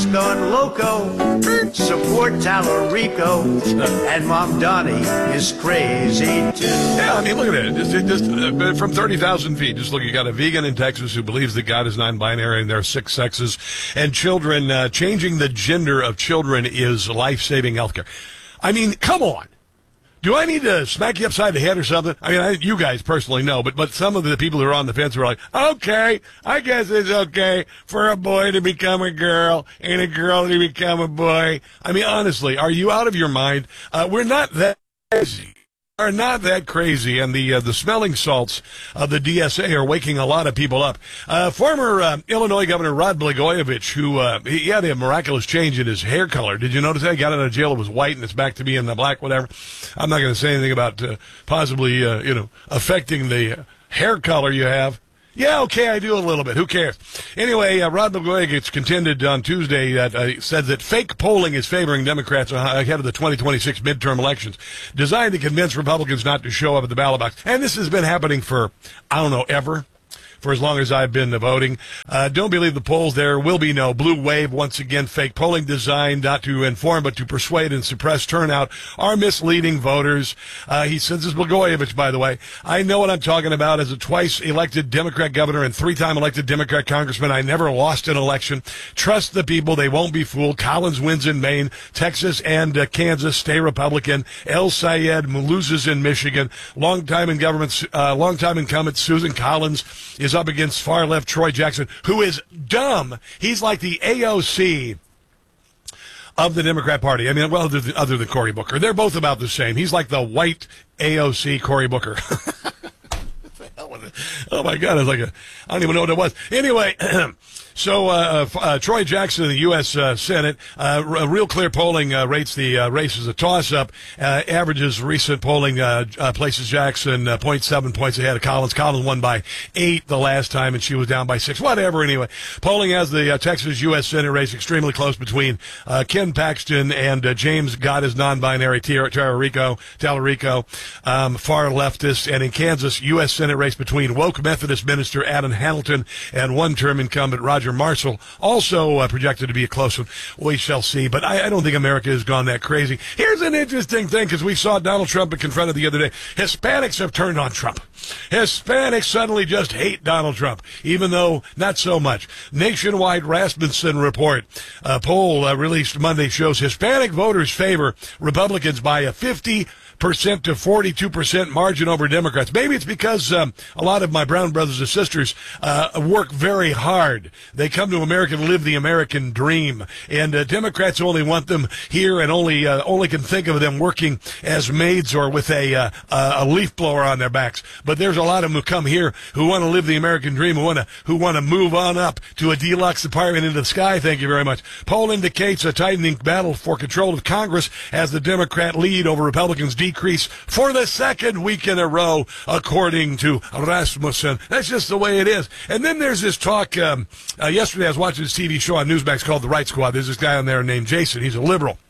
gone loco. Support Tallarico. And Mom Donnie is crazy too. Yeah, I mean, look at it. Just from 30,000 feet, just look, you got a vegan in Texas who believes that God is non-binary and there are 6 sexes. And children, changing the gender of children is life-saving healthcare. I mean, come on. Do I need to smack you upside the head or something? I mean, you guys personally know, but some of the people who are on the fence are like, okay, I guess it's okay for a boy to become a girl and a girl to become a boy. I mean, honestly, are you out of your mind? We're not that crazy. Are not that crazy, and the smelling salts of the DSA are waking a lot of people up. Former Illinois Governor Rod Blagojevich, who he had a miraculous change in his hair color. Did you notice that? He got out of jail, it was white, and it's back to being black, whatever. I'm not going to say anything about possibly affecting the hair color you have. Yeah, okay, I do a little bit. Who cares? Anyway, Rod Blagojevich contended on Tuesday that said that fake polling is favoring Democrats ahead of the 2026 midterm elections, designed to convince Republicans not to show up at the ballot box. And this has been happening for, I don't know, ever. For as long as I've been voting. Don't believe the polls. There will be no blue wave. Once again, fake polling designed not to inform but to persuade and suppress turnout are misleading voters. He says, this is Blagojevich, by the way. I know what I'm talking about. As a twice-elected Democrat governor and 3-time elected Democrat congressman, I never lost an election. Trust the people. They won't be fooled. Collins wins in Maine. Texas and Kansas stay Republican. El Sayed loses in Michigan. Longtime incumbent Susan Collins is up against far-left Troy Jackson, who is dumb. He's like the AOC of the Democrat Party. I mean, well, other than Cory Booker. They're both about the same. He's like the white AOC Cory Booker. Oh, my God. It's like I don't even know what it was. Anyway, so Troy Jackson in the U.S. Senate, real clear polling rates the race as a toss-up. Averages recent polling places Jackson 0.7 points ahead of Collins. Collins won by 8 the last time, and she was down by 6. Whatever, anyway. Polling has the Texas U.S. Senate race extremely close between Ken Paxton and James God is non-binary Tallarico, far leftist. And in Kansas, U.S. Senate race between woke Methodist minister Adam Hamilton and one-term incumbent Roger Marshall, also projected to be a close one. We shall see, but I don't think America has gone that crazy. Here's an interesting thing, because we saw Donald Trump be confronted the other day. Hispanics have turned on Trump. Hispanics suddenly just hate Donald Trump, even though not so much. Nationwide Rasmussen report, a poll released Monday, shows Hispanic voters favor Republicans by a 50% to 42% margin over Democrats. Maybe it's because a lot of my brown brothers and sisters work very hard. They come to America to live the American dream, and Democrats only want them here and only can think of them working as maids or with a leaf blower on their backs. But there's a lot of them who come here who want to live the American dream, who want to move on up to a deluxe apartment in the sky. Thank you very much. Poll indicates a tightening battle for control of Congress as the Democrat lead over Republicans decrease for the second week in a row, according to Rasmussen. That's just the way it is. And then there's this talk. Yesterday I was watching this TV show on Newsmax called The Right Squad. There's this guy on there named Jason. He's a liberal.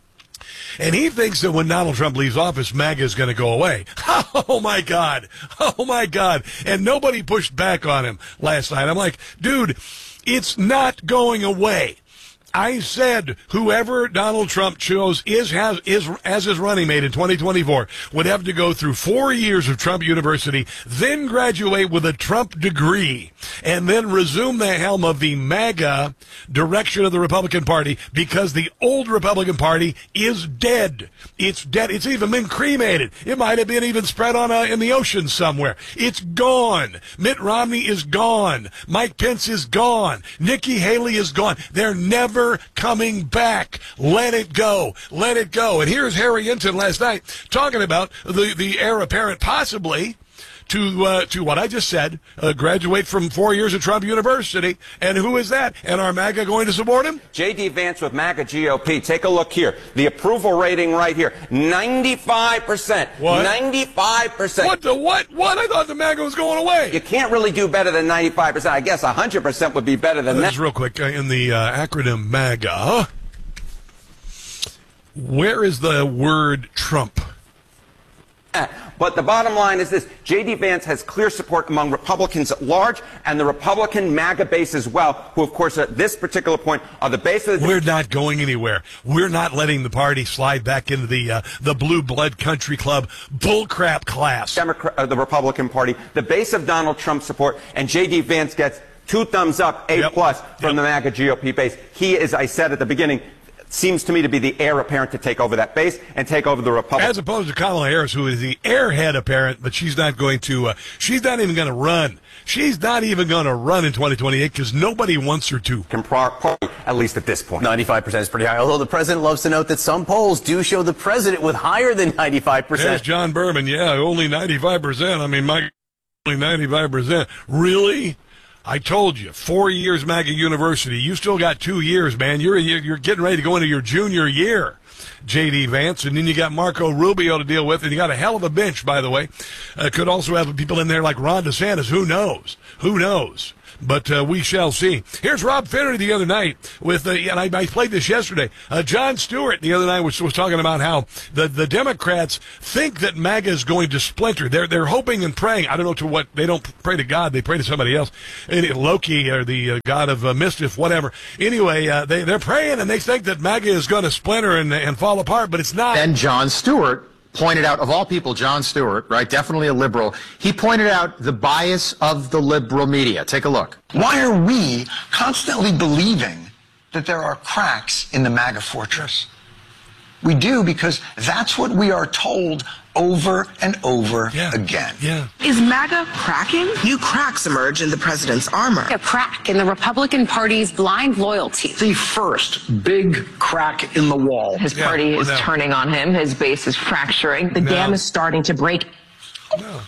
And he thinks that when Donald Trump leaves office, MAGA is going to go away. Oh, my God. Oh, my God. And nobody pushed back on him last night. I'm like, dude, it's not going away. I said whoever Donald Trump chose as his running mate in 2024 would have to go through 4 years of Trump University, then graduate with a Trump degree, and then resume the helm of the MAGA direction of the Republican Party, because the old Republican Party is dead. It's dead. It's even been cremated. It might have been even spread on in the ocean somewhere. It's gone. Mitt Romney is gone. Mike Pence is gone. Nikki Haley is gone. They're never coming back. Let it go. Let it go. And here's Harry Ensign last night talking about the heir apparent possibly to what I just said, graduate from 4 years at Trump University. And who is that? And are MAGA going to support him? J.D. Vance with MAGA GOP. Take a look here. The approval rating right here. 95%. What? 95%. What the what? What? I thought the MAGA was going away. You can't really do better than 95%. I guess 100% would be better than that. Just real quick, in the acronym MAGA, where is the word Trump? But the bottom line is this. J.D. Vance has clear support among Republicans at large and the Republican MAGA base as well, who, of course, at this particular point are the base of the... We're not going anywhere. We're not letting the party slide back into the blue blood country club bullcrap class. The Republican Party, the base of Donald Trump's support, and J.D. Vance gets 2 thumbs up, A+ from the MAGA GOP base. He, as I said at the beginning, seems to me to be the heir apparent to take over that base and take over the Republican. As opposed to Kamala Harris, who is the airhead apparent, but she's not going to, she's not even going to run. She's not even going to run in 2028 because nobody wants her to. Party, at least at this point. 95% is pretty high, although the president loves to note that some polls do show the president with higher than 95%. There's John Berman. Yeah, only 95%. I mean, Mike, only 95%. Really? I told you, 4 years MAGA University. You still got 2 years, man. You're getting ready to go into your junior year, J.D. Vance, and then you got Marco Rubio to deal with, and you got a hell of a bench, by the way. Could also have people in there like Ron DeSantis. Who knows? Who knows? But we shall see. Here's Rob Finnery the other night with, and I played this yesterday. Jon Stewart the other night was talking about how the Democrats think that MAGA is going to splinter. They're hoping and praying. I don't know to what. They don't pray to God. They pray to somebody else. Loki or the god of mischief, whatever. Anyway, they're praying and they think that MAGA is going to splinter and fall apart, but it's not. And Jon Stewart pointed out, of all people, Jon Stewart, right, definitely a liberal, he pointed out the bias of the liberal media. Take a look. Why are we constantly believing that there are cracks in the MAGA fortress? We do because that's what we are told over and over again. Yeah. Is MAGA cracking? New cracks emerge in the president's armor. A crack in the Republican Party's blind loyalty. The first big crack in the wall. His party is turning on him. His base is fracturing. The dam is starting to break. No.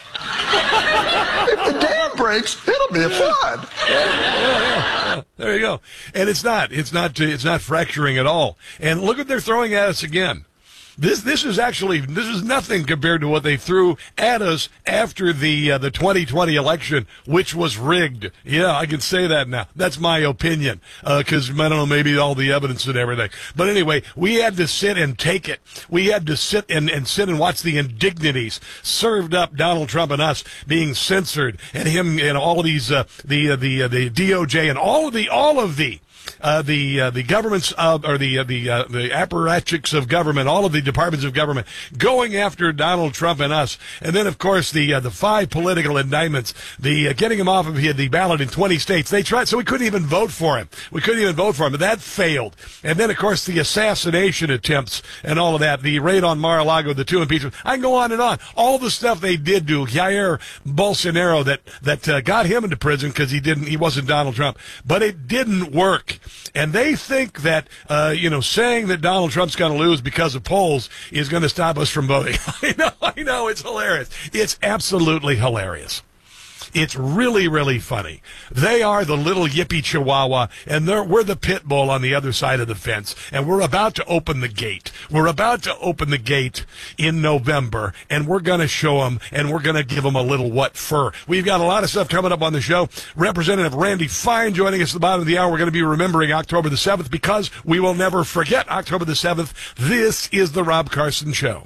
If the dam breaks, it'll be a flood. Yeah. There you go. And it's not fracturing at all. And look what they're throwing at us again. This is nothing compared to what they threw at us after the 2020 election, which was rigged. Yeah, I can say that now. That's my opinion, because I don't know, maybe all the evidence and everything. But anyway, we had to sit and take it. We had to sit and watch the indignities served up Donald Trump and us being censored, and him and all of these the DOJ and all of the governments or the apparatchiks of government, all of the departments of government going after Donald Trump and us. And then, of course, the 5 political indictments, the getting him off of the ballot in 20 states. They tried, so we couldn't even vote for him. But that failed. And then, of course, the assassination attempts and all of that, the raid on Mar-a-Lago, the 2 impeachments. I can go on and on. All the stuff they did to Jair Bolsonaro that got him into prison because he wasn't Donald Trump. But it didn't work. And they think that, saying that Donald Trump's going to lose because of polls is going to stop us from voting. I know, it's hilarious. It's absolutely hilarious. It's really, really funny. They are the little yippee chihuahua, and we're the pit bull on the other side of the fence, and we're about to open the gate. We're about to open the gate in November, and we're going to show them, and we're going to give them a little what for. We've got a lot of stuff coming up on the show. Representative Randy Fine joining us at the bottom of the hour. We're going to be remembering October the 7th because we will never forget October the 7th. This is the Rob Carson Show.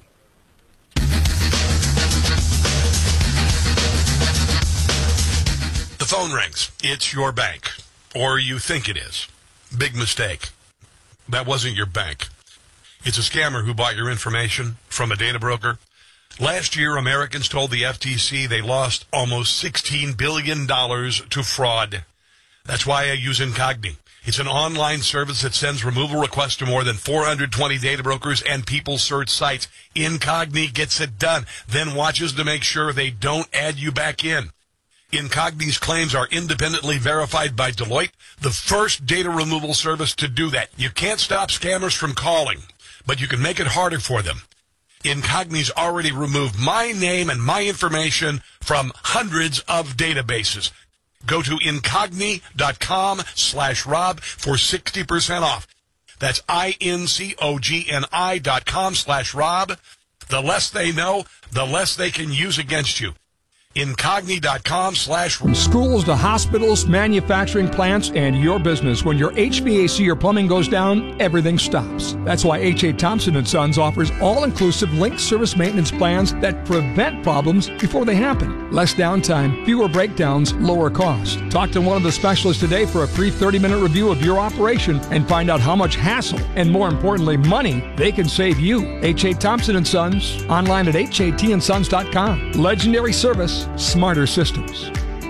The phone rings. It's your bank. Or you think it is. Big mistake. That wasn't your bank. It's a scammer who bought your information from a data broker. Last year, Americans told the FTC they lost almost $16 billion to fraud. That's why I use Incogni. It's an online service that sends removal requests to more than 420 data brokers and people search sites. Incogni gets it done, then watches to make sure they don't add you back in. Incogni's claims are independently verified by Deloitte, the first data removal service to do that. You can't stop scammers from calling, but you can make it harder for them. Incogni's already removed my name and my information from hundreds of databases. Go to incogni.com/Rob for 60% off. That's INCOGNI.com/Rob. The less they know, the less they can use against you. Incogni.com/. Schools to hospitals, manufacturing plants, and your business. When your HVAC or plumbing goes down, everything stops. That's why H.A. Thompson & Sons offers all-inclusive linked service maintenance plans that prevent problems before they happen. Less downtime, fewer breakdowns, lower cost. Talk to one of the specialists today for a free 30-minute review of your operation and find out how much hassle and, more importantly, money they can save you. H.A. Thompson & Sons, online at HATandsons.com. Legendary service, smarter systems.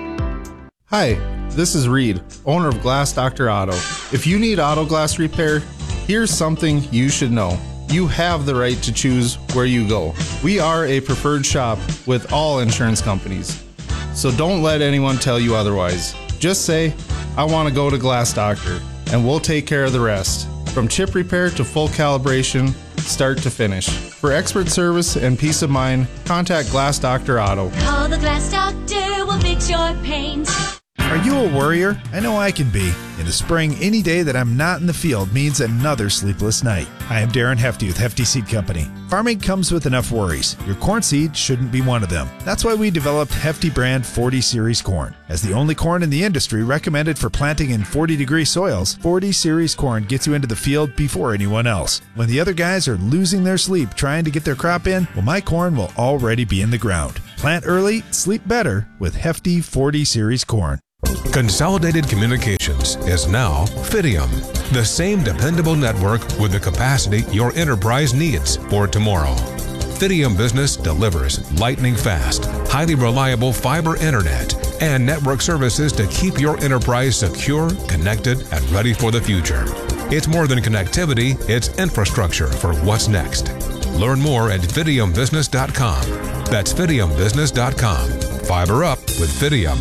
Hi, this is Reed, owner of Glass Dr. Auto. If you need auto glass repair, here's something you should know. You have the right to choose where you go. We are a preferred shop with all insurance companies. So don't let anyone tell you otherwise. Just say, I want to go to Glass Doctor, and we'll take care of the rest. From chip repair to full calibration, start to finish. For expert service and peace of mind, contact Glass Dr. Auto. Call the Glass Doctor, we'll fix your paint. Are you a worrier? I know I can be. In the spring, any day that I'm not in the field means another sleepless night. Hi, I'm Darren Hefty with Hefty Seed Company. Farming comes with enough worries. Your corn seed shouldn't be one of them. That's why we developed Hefty brand 40 Series corn. As the only corn in the industry recommended for planting in 40-degree soils, 40 Series corn gets you into the field before anyone else. When the other guys are losing their sleep trying to get their crop in, well, my corn will already be in the ground. Plant early, sleep better with Hefty 40 Series corn. Consolidated Communications is now Fidium, the same dependable network with the capacity your enterprise needs for tomorrow. Fidium Business delivers lightning fast, highly reliable fiber internet and network services to keep your enterprise secure, connected, and ready for the future. It's more than connectivity, it's infrastructure for what's next. Learn more at fidiumbusiness.com. That's fidiumbusiness.com. Fiber up with Fidium.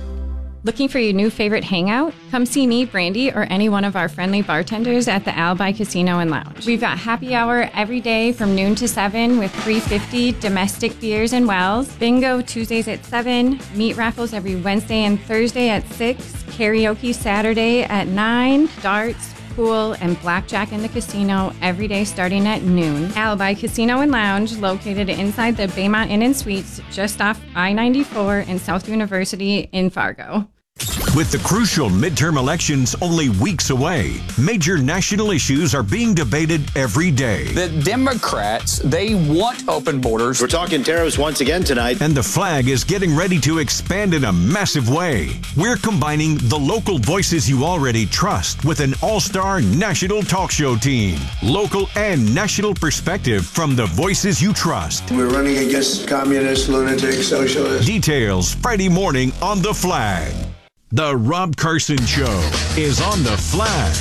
Looking for your new favorite hangout? Come see me, Brandy, or any one of our friendly bartenders at the Alibi Casino and Lounge. We've got happy hour every day from noon to 7 with $3.50 domestic beers and wells. Bingo Tuesdays at 7. Meat raffles every Wednesday and Thursday at 6. Karaoke Saturday at 9. Darts, pool, and blackjack in the casino every day starting at noon. Alibi Casino and Lounge, located inside the Baymont Inn and Suites, just off I-94 in South University in Fargo. With the crucial midterm elections only weeks away, major national issues are being debated every day. The Democrats, they want open borders. We're talking tariffs once again tonight. And the flag is getting ready to expand in a massive way. We're combining the local voices you already trust with an all-star national talk show team. Local and national perspective from the voices you trust. We're running against communists, lunatics, socialists. Details Friday morning on The Flag. The Rob Carson Show is on The Flag.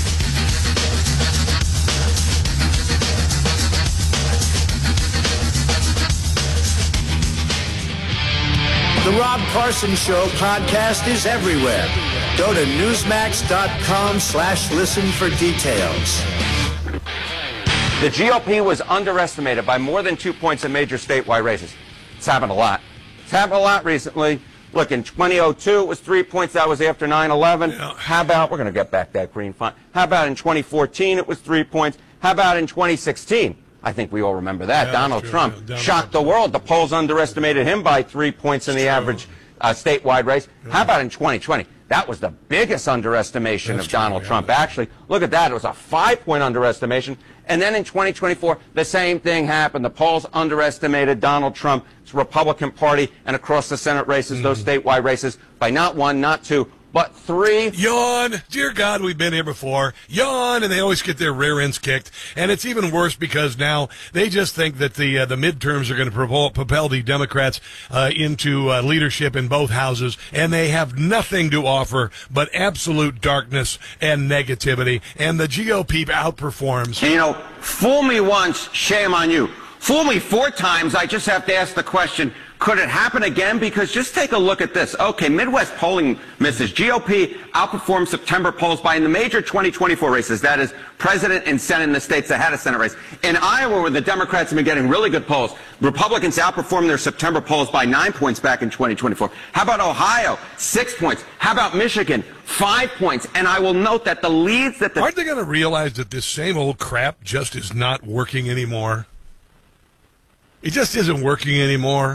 The Rob Carson Show podcast is everywhere. Go to newsmax.com/listen for details. The GOP was underestimated by more than 2 points in major statewide races. It's happened a lot. It's happened a lot recently. Look, in 2002, it was 3 points. That was after 9/11. Yeah. How about, we're going to get back that green font. How about in 2014, it was 3 points. How about in 2016? I think we all remember that. Yeah, Donald Trump shocked the world. The polls underestimated him by 3 points in the average statewide race. Yeah. How about in 2020? That was the biggest underestimation of Donald Trump. Actually, look at that. It was a 5-point underestimation. And then in 2024, the same thing happened. The polls underestimated Donald Trump's Republican Party, and across the Senate races, those statewide races, by not 1, not 2, but 3. Yawn. Dear God, we've been here before. Yawn, and they always get their rear ends kicked. And it's even worse because now they just think that the midterms are going to propel the Democrats into leadership in both houses, and they have nothing to offer but absolute darkness and negativity. And the GOP outperforms. And, you know, fool me once, shame on you. Fool me 4 times, I just have to ask the question, could it happen again? Because just take a look at this. Okay, Midwest polling misses. GOP outperformed September polls by in the major 2024 races. That is president and Senate in the states that had a Senate race. In Iowa, where the Democrats have been getting really good polls, Republicans outperformed their September polls by 9 points back in 2024. How about Ohio? 6 points. How about Michigan? 5 points. And I will note that the leads that Aren't they going to realize that this same old crap just is not working anymore? It just isn't working anymore.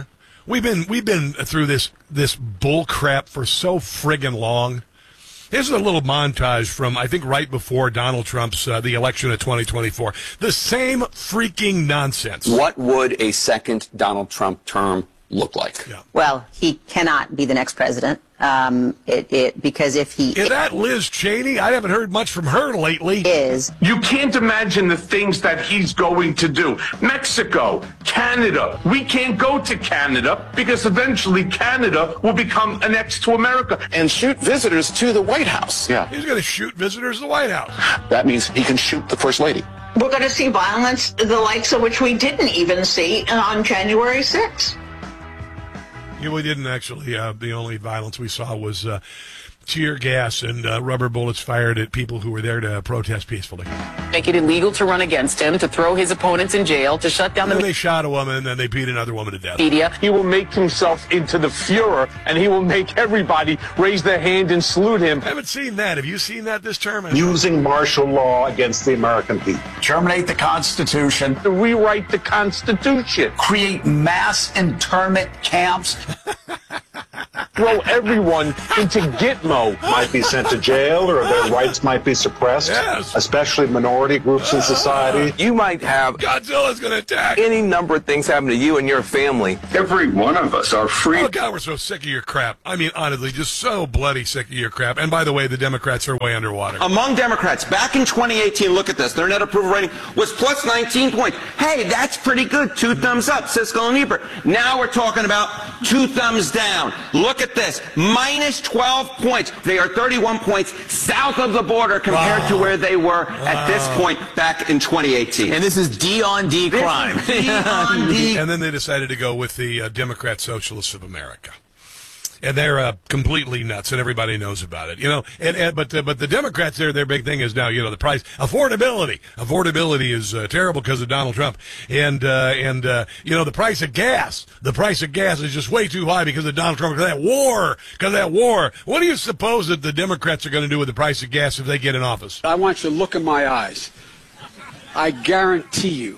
We've been through this bull crap for so friggin' long. Here's a little montage from, I think, right before Donald Trump's the election of 2024. The same freaking nonsense. What would a second Donald Trump term look like? Yeah. Well, he cannot be the next president. Because if he is that Liz Cheney? I haven't heard much from her lately. You can't imagine the things that he's going to do. Mexico, Canada. We can't go to Canada because eventually Canada will become annexed to America And shoot visitors to the White House. Yeah. He's going to shoot visitors to the White House. That means he can shoot the First Lady. We're going to see violence, the likes of which we didn't even see on January 6th. Yeah, we didn't actually. The only violence we saw was tear gas and rubber bullets fired at people who were there to protest peacefully. Make it illegal to run against him, to throw his opponents in jail, to shut down and then they shot a woman, and then they beat another woman to death. Media. He will make himself into the Fuhrer, and he will make everybody raise their hand and salute him. I haven't seen that. Have you seen that this term? Using martial law against the American people. Terminate the Constitution. To rewrite the Constitution. Create mass internment camps. Throw everyone into Gitmo. Might be sent to jail, or their rights might be suppressed, especially minority groups in society. You might have Godzilla's going to attack. Any number of things happen to you and your family. Every one of us are free. Oh, God, we're so sick of your crap. I mean, honestly, just so bloody sick of your crap. And by the way, the Democrats are way underwater. Among Democrats, back in 2018, look at this, their net approval rating was plus 19 points. Hey, that's pretty good. 2 thumbs up, Siskel and Ebert. Now we're talking about 2 thumbs down. Look at this, minus 12 points. They are 31 points south of the border compared to where they were at this point back in 2018. And this is D on D crime. D on D. And then they decided to go with the Democrat Socialists of America. And they're completely nuts, and everybody knows about it, you know. But the Democrats, their big thing is now, you know, the price, affordability. Affordability is terrible because of Donald Trump, and you know, the price of gas. The price of gas is just way too high because of Donald Trump. Because of that war. What do you suppose that the Democrats are going to do with the price of gas if they get in office? I want you to look in my eyes. I guarantee you,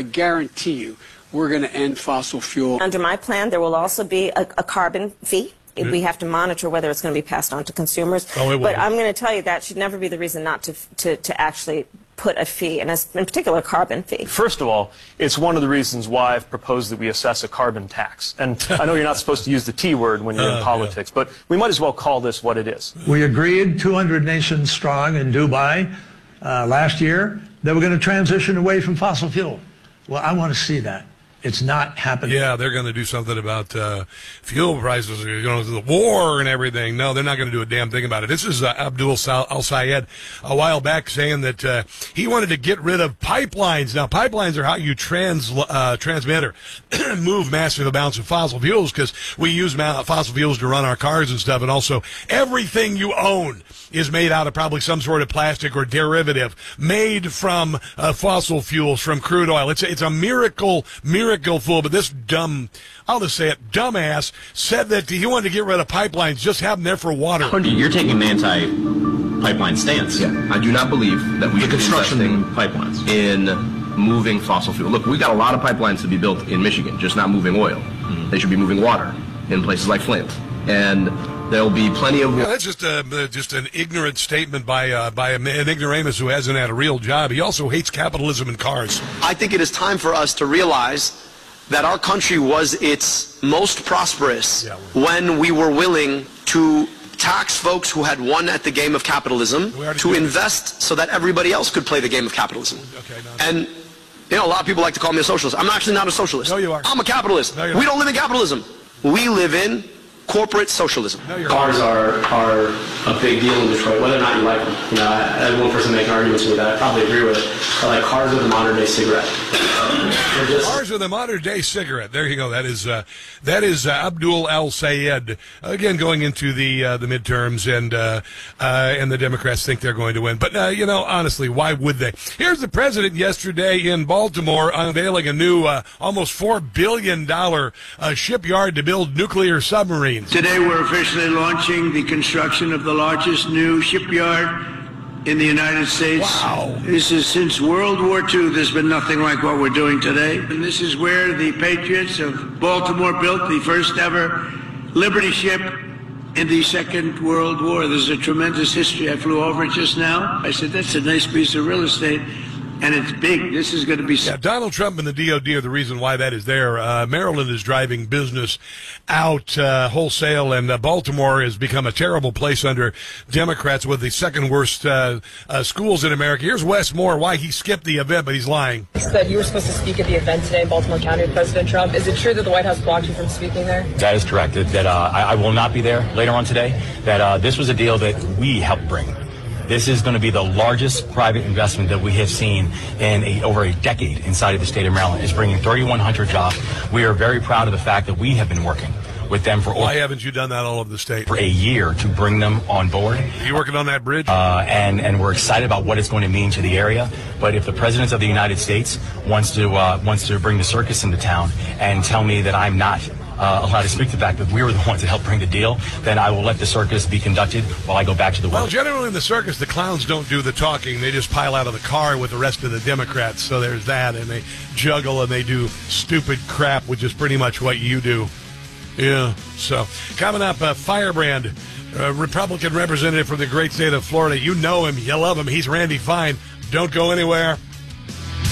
we're going to end fossil fuel. Under my plan, there will also be a carbon fee. We have to monitor whether it's going to be passed on to consumers. Oh, it will. But I'm going to tell you that should never be the reason not to actually put a fee, and in particular, a carbon fee. First of all, it's one of the reasons why I've proposed that we assess a carbon tax. And I know you're not supposed to use the T word when you're in politics, but we might as well call this what it is. We agreed, 200 nations strong in Dubai last year, that we're going to transition away from fossil fuel. Well, I want to see that. It's not happening. Yeah, they're going to do something about fuel prices, you know, the war and everything. No, they're not going to do a damn thing about it. This is Abdul Al-Sayed a while back saying that he wanted to get rid of pipelines. Now, pipelines are how you transmit or move massive amounts of fossil fuels, because we use fossil fuels to run our cars and stuff, and also everything you own is made out of probably some sort of plastic or derivative made from fossil fuels, from crude oil. It's a miracle fool, but this I'll just say it, dumbass said that he wanted to get rid of pipelines, just have them there for water. You're taking an anti-pipeline stance. Yeah, I do not believe that we should be investing in pipelines, in moving fossil fuel. Look, we've got a lot of pipelines to be built in Michigan, just not moving oil. They should be moving water in places like Flint. And there'll be plenty of... Yeah, that's just an ignorant statement by an ignoramus who hasn't had a real job. He also hates capitalism and cars. I think it is time for us to realize that our country was its most prosperous when we were willing to tax folks who had won at the game of capitalism, to invest so that everybody else could play the game of capitalism. And, you know, a lot of people like to call me a socialist. I'm actually not a socialist. No, you are. I'm a capitalist. No, we don't live in capitalism. We live in corporate socialism. Cars are a big deal in Detroit, whether or not you like them. You know, I had one person making arguments with that. I probably agree with it. But like, cars are the modern day cigarette. Cars are the modern day cigarette. There you go. That is Abdul Al-Sayed again going into the midterms, and the Democrats think they're going to win. But you know, honestly, why would they? Here's the president yesterday in Baltimore unveiling a new almost $4 billion shipyard to build nuclear submarines. Today we're officially launching the construction of the largest new shipyard in the United States. Wow. This is since World War II, there's been nothing like what we're doing today. And this is where the Patriots of Baltimore built the first ever Liberty ship in the Second World War. There's a tremendous history. I flew over it just now. I said, that's a nice piece of real estate. And it's big. This is going to be... Yeah, Donald Trump and the DOD are the reason why that is there. Maryland is driving business out wholesale, and Baltimore has become a terrible place under Democrats with the second worst schools in America. Here's Wes Moore, why he skipped the event, but he's lying. You said you were supposed to speak at the event today in Baltimore County with President Trump. Is it true that the White House blocked you from speaking there? That is correct. That I will not be there later on today. That this was a deal that we helped bring. This is going to be the largest private investment that we have seen in over a decade inside of the state of Maryland. It's bringing 3,100 jobs. We are very proud of the fact that we have been working with them for... Why haven't you done that all over the state? For a year to bring them on board. Are you working on that bridge? And we're excited about what it's going to mean to the area. But if the President of the United States wants to bring the circus into town and tell me that I'm not allowed to speak to the fact that we were the ones that helped bring the deal, then I will let the circus be conducted while I go back to the Well, generally in the circus, the clowns don't do the talking. They just pile out of the car with the rest of the Democrats. So there's that, and they juggle and they do stupid crap, which is pretty much what you do. Yeah. So coming up, Firebrand, Republican representative from the great state of Florida. You know him. You love him. He's Randy Fine. Don't go anywhere.